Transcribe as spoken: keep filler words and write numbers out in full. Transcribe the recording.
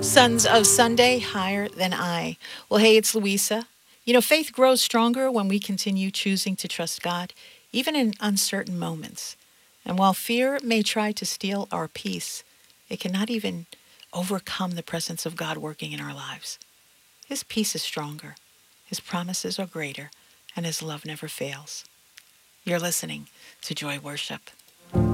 Sons of Sunday, higher than I. Well, hey, it's Louisa. You know, faith grows stronger when we continue choosing to trust God, even in uncertain moments. And while fear may try to steal our peace, it cannot even overcome the presence of God working in our lives. His peace is stronger, His promises are greater, and His love never fails. You're listening to Joy Worship.